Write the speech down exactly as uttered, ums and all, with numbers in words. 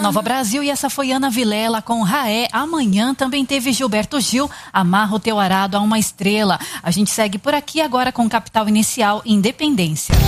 Nova Brasil e essa foi Ana Vilela com Raé. Amanhã também teve Gilberto Gil, Amarra o Teu Arado a uma Estrela. A gente segue por aqui agora com Capital Inicial Independência.